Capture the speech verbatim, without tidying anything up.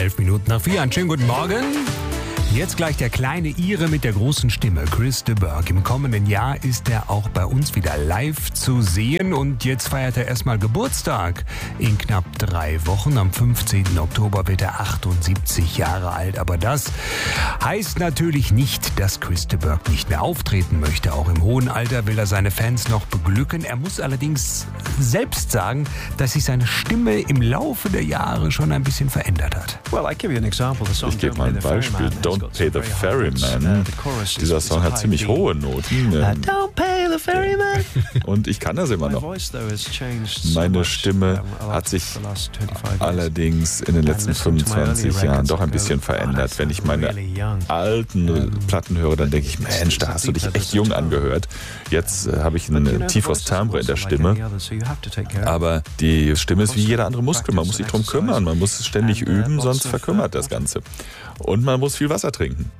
elf Minuten nach vier. Einen schönen guten Morgen. Jetzt gleich der kleine Ire mit der großen Stimme, Chris de Burgh. Im kommenden Jahr ist er auch bei uns wieder live zu sehen und jetzt feiert er erstmal Geburtstag. In knapp drei Wochen, am fünfzehnten Oktober, wird er achtundsiebzig Jahre alt. Aber das heißt natürlich nicht, dass Chris de Burgh nicht mehr auftreten möchte. Auch im hohen Alter will er seine Fans noch beglücken. Er muss allerdings selbst sagen, dass sich seine Stimme im Laufe der Jahre schon ein bisschen verändert hat. Ich gebe mal ein Beispiel. Don't Pay the Ferryman. Dieser Song hat ziemlich hohe Noten. Don't pay the ferryman. Und ich kann das immer noch. Meine Stimme hat sich allerdings in den letzten fünfundzwanzig Jahren doch ein bisschen verändert. Wenn ich meine alten Platten höre, dann denke ich, Mensch, da hast du dich echt jung angehört. Jetzt äh, habe ich ein tieferes Timbre in der Stimme. Aber die Stimme ist wie jeder andere Muskel. Man muss sich drum kümmern. Man muss ständig üben, sonst verkümmert das Ganze. Und man muss viel Wasser trinken.